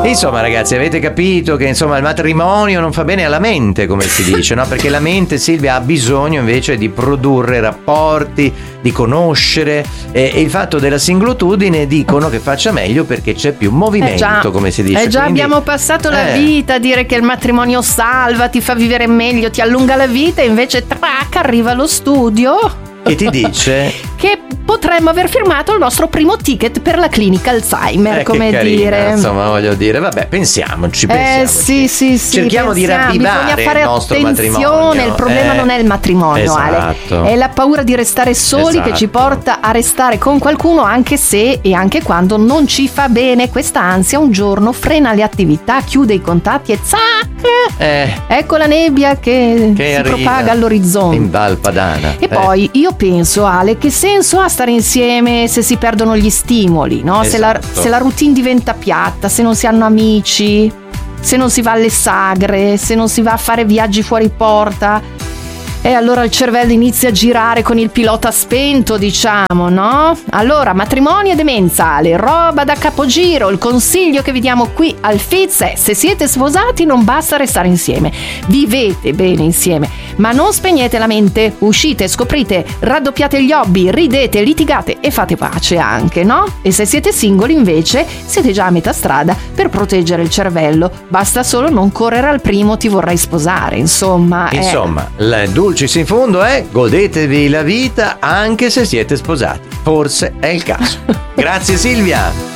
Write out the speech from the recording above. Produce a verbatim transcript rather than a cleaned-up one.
Insomma, ragazzi, avete capito che insomma il matrimonio non fa bene alla mente, come si dice, no? Perché la mente, Silvia, ha bisogno invece di produrre rapporti, di conoscere, e, e il fatto della singolitudine dicono che faccia meglio perché c'è più movimento, eh già, come si dice. Eh già, Quindi, abbiamo passato la eh. vita a dire che il matrimonio salva, ti fa vivere meglio, ti allunga la vita, e invece trac, arriva lo studio che ti dice che potremmo aver firmato il nostro primo ticket per la clinica Alzheimer, eh, come che carina, dire. insomma, voglio dire, vabbè, pensiamoci, Eh pensiamoci. sì, sì, sì. Cerchiamo di pensiamo. ravvivare Bisogna fare il nostro attenzione, matrimonio. il problema eh. non è il matrimonio, Esatto. Ale. È la paura di restare soli Esatto. che ci porta a restare con qualcuno anche se e anche quando non ci fa bene. Questa ansia un giorno frena le attività, chiude i contatti e zac! Eh. Ecco la nebbia che, Che si arriva propaga all'orizzonte. in Val Padana. E Eh. poi io penso, Ale, che senso ha stare insieme se si perdono gli stimoli, no? Se, la, Esatto. se la routine diventa piatta, se non si hanno amici, se non si va alle sagre, se non si va a fare viaggi fuori porta. E allora il cervello inizia a girare con il pilota spento, diciamo, no? Allora, matrimonio e demenza, Ale, roba da capogiro. Il consiglio che vi diamo qui al Fizz è: se siete sposati non basta restare insieme, vivete bene insieme, ma non spegnete la mente, uscite, scoprite, raddoppiate gli hobby, ridete, litigate e fate pace anche, no? E se siete singoli invece siete già a metà strada per proteggere il cervello, basta solo non correre al primo ti vorrei sposare, insomma. eh. Insomma, il dulcis in fondo è: godetevi la vita anche se siete sposati. Forse è il caso. Grazie Silvia.